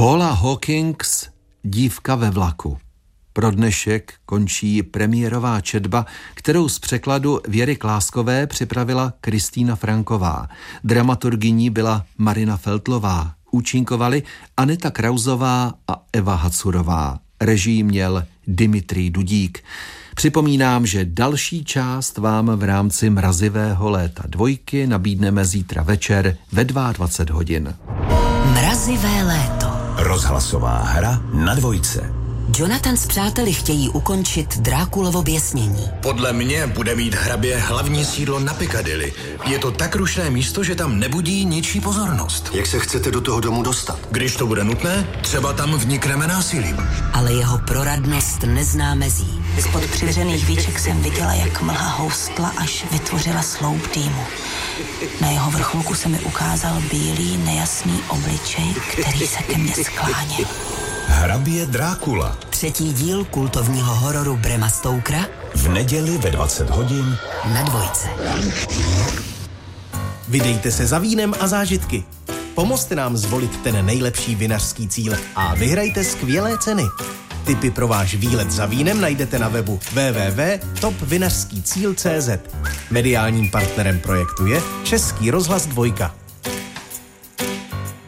Paula Hawkins, Dívka ve vlaku. Pro dnešek končí premiérová četba, kterou z překladu Věry Kláskové připravila Kristýna Franková. Dramaturgyní byla Marina Feltlová. Účinkovali Aneta Krauzová a Eva Hacurová. Režii měl Dimitrij Dudík. Připomínám, že další část vám v rámci Mrazivého léta 2 nabídneme zítra večer ve 22 hodin. Mrazivé léto. Rozhlasová hra na 2. Jonathan s přáteli chtějí ukončit Drákulovo běsnění. Podle mě bude mít hrabě hlavní sídlo na Piccadilly. Je to tak rušné místo, že tam nebudí ničí pozornost. Jak se chcete do toho domu dostat? Když to bude nutné, třeba tam vnikneme násilím. Ale jeho proradnost nezná mezí. Spod přivřených víček jsem viděla, jak mlha houstla, až vytvořila sloup dýmu. Na jeho vrcholku se mi ukázal bílý, nejasný obličej, který se ke mně skláněl. Hrabě Drákula. 3. díl kultovního hororu Brema Stokera V neděli ve 20 hodin na 2. Vydejte se za vínem a zážitky. Pomozte nám zvolit ten nejlepší vinařský cíl a vyhrajte skvělé ceny. Tipy pro váš výlet za vínem najdete na webu www.topvinařskýcíl.cz. Mediálním partnerem projektu je Český rozhlas 2.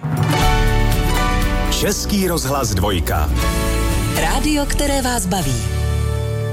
Český rozhlas 2. Rádio, které vás baví.